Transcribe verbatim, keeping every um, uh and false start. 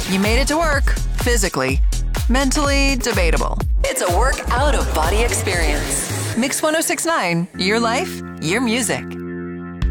You made it to work, physically. Mentally, debatable. It's a work out of body experience. Mix one oh six point nine, your life, your music.